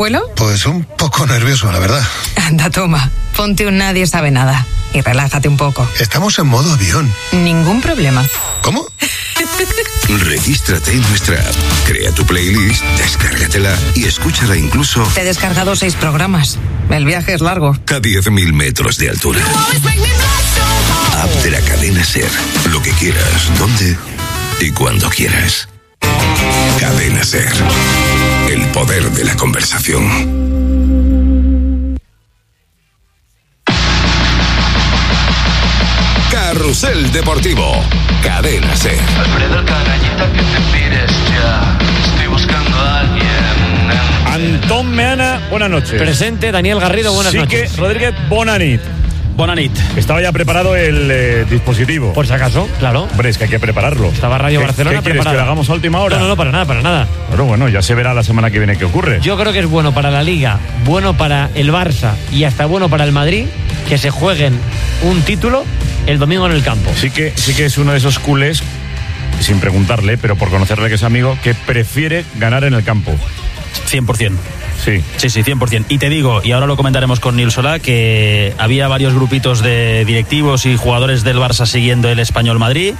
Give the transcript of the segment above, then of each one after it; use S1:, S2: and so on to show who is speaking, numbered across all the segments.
S1: ¿Vuelo?
S2: Pues un poco nervioso, la verdad.
S1: Anda, toma, ponte un Nadie Sabe Nada y relájate un poco.
S2: Estamos en modo avión.
S1: Ningún problema.
S2: ¿Cómo?
S3: Regístrate en nuestra app, crea tu playlist, descárgatela y escúchala incluso
S1: Te he descargado 6 programas. El viaje es largo.
S3: a 10.000 metros de altura. App de la cadena SER. Lo que quieras, donde y cuando quieras. Cadena SER. El poder de la conversación. Carrusel Deportivo. Cadena SER.
S4: Alfredo Carañita, ¿qué te pides ya? Estoy buscando a alguien.
S5: Antón Meana, buenas noches.
S6: Presente, Daniel Garrido, buenas noches.
S5: Sique Rodríguez, bonanit.
S6: Bonanit.
S5: Estaba ya preparado el dispositivo.
S6: Por si acaso, claro.
S5: Hombre, es que hay que prepararlo.
S6: Estaba Radio Barcelona
S5: ¿Qué quieres,
S6: preparada.
S5: que lo hagamos a última hora?
S6: No, para nada.
S5: Pero bueno, ya se verá la semana que viene qué ocurre.
S6: Yo creo que es bueno para la Liga, bueno para el Barça y hasta bueno para el Madrid que se jueguen un título el domingo en el campo.
S5: Sí que es uno de esos culés, sin preguntarle, pero por conocerle que es amigo, que prefiere ganar en el campo.
S7: 100%.
S5: Sí.
S7: Sí, 100%. Y te digo, y ahora lo comentaremos con Nil Solá, que había varios grupitos de directivos y jugadores del Barça siguiendo el Español Madrid.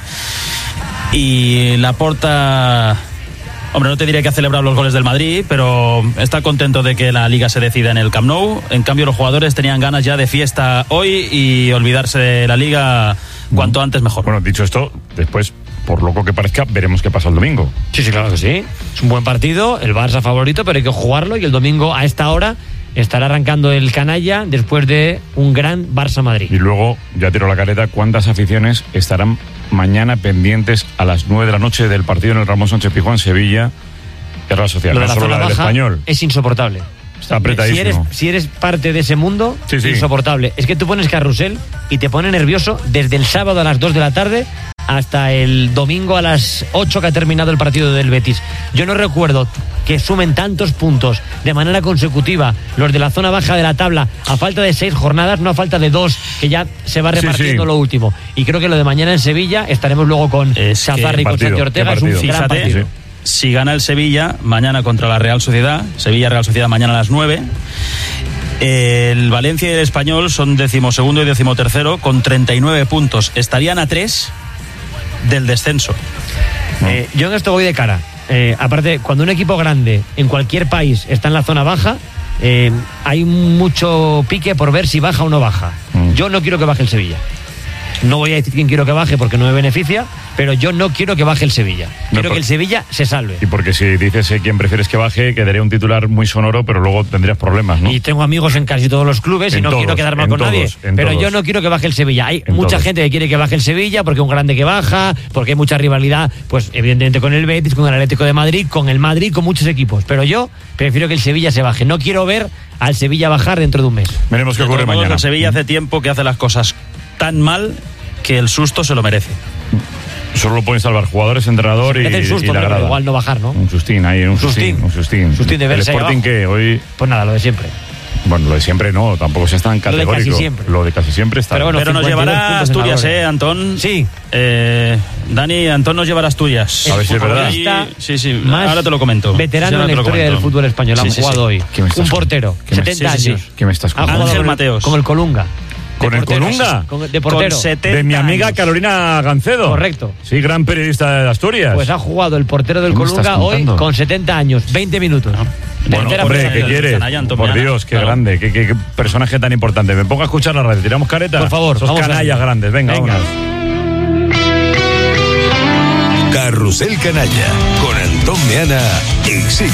S7: Y Laporta, hombre, no te diré que ha celebrado los goles del Madrid, pero está contento de que la Liga se decida en el Camp Nou. En cambio, los jugadores tenían ganas ya de fiesta hoy y olvidarse de la Liga cuanto antes mejor.
S5: Bueno, dicho esto, después, por loco que parezca, veremos qué pasa el domingo.
S6: Sí, claro que sí. Es un buen partido, el Barça favorito, pero hay que jugarlo y el domingo a esta hora estará arrancando el canalla después de un gran Barça-Madrid.
S5: Y luego, ya tiro la careta, ¿cuántas aficiones estarán mañana pendientes a las 9 de la noche del partido en el Ramón Sánchez Pizjuán, Sevilla, Real Sociedad?
S6: Lo de
S5: No
S6: la
S5: solo
S6: zona
S5: la del
S6: baja
S5: Español.
S6: es insoportable.
S5: Está apretadísimo.
S6: Si eres parte de ese mundo,
S5: Sí.
S6: insoportable. Es que tú pones carrusel y te pone nervioso desde el sábado a las 2 de la tarde hasta el domingo a las 8 que ha terminado el partido del Betis. Yo no recuerdo que sumen tantos puntos de manera consecutiva los de la zona baja de la tabla a falta de 6 jornadas, no a falta de 2, que ya se va repartiendo lo último. Y creo que lo de mañana en Sevilla, estaremos luego con Chazarri y con Santi Ortega, es un gran partido.
S7: Si gana el Sevilla mañana contra la Real Sociedad, Sevilla-Real Sociedad mañana a las 9, el Valencia y el Español son 12º y 13º con 39 puntos. Estarían a 3 del descenso.
S6: Yo en esto voy de cara. Aparte, cuando un equipo grande en cualquier país está en la zona baja, hay mucho pique por ver si baja o no baja. Yo no quiero que baje el Sevilla. No voy a decir quién quiero que baje porque no me beneficia, pero yo no quiero que baje el Sevilla. Quiero que el Sevilla se salve.
S5: Y porque si dices quién prefieres que baje, quedaría un titular muy sonoro, pero luego tendrías problemas, ¿no?
S6: Y tengo amigos en casi todos los clubes y no quiero quedar mal con nadie. Pero yo no quiero que baje el Sevilla. Hay mucha gente que quiere que baje el Sevilla porque es un grande que baja, porque hay mucha rivalidad, pues evidentemente con el Betis, con el Atlético de Madrid, con muchos equipos. Pero yo prefiero que el Sevilla se baje. No quiero ver al Sevilla bajar dentro de un mes.
S5: Veremos qué ocurre mañana.
S7: El Sevilla hace tiempo que hace las cosas tan mal que el susto se lo merece.
S5: Solo lo pueden salvar jugadores, entrenador y
S6: susto,
S5: la grada.
S6: igual no bajar, ¿no?
S5: Un sustín ahí, un sustín
S6: de verse
S5: ¿El Sporting qué? Hoy...
S6: Pues nada, lo de siempre.
S5: Bueno, lo de siempre no, tampoco se es tan categórico.
S6: Lo de casi siempre
S5: está.
S7: Pero nos llevará a Asturias, Antón.
S6: Sí.
S7: Dani, Antón nos llevará a Asturias.
S5: A ver si es verdad.
S7: Sí. Ahora te lo comento.
S6: Veterano en la historia del fútbol español. Han jugado hoy. Un portero, 70 años.
S5: ¿Qué me estás contando?
S7: Ángel Mateos.
S6: Con el Colunga.
S5: ¿Con el Colunga?
S6: De portero.
S5: De mi amiga años. Carolina Gancedo.
S6: Correcto.
S5: Sí, gran periodista de Asturias.
S6: Pues ha jugado el portero del Colunga hoy con 70 años, 20 minutos.
S5: Bueno, hombre, ¿qué quieres? Por Dios, qué grande, qué personaje tan importante. Me pongo a escuchar la radio. ¿Tiramos careta?
S6: Por favor.
S5: Esos canallas grandes, venga. Vámonos.
S3: Carrusel Canalla con Antón Meana y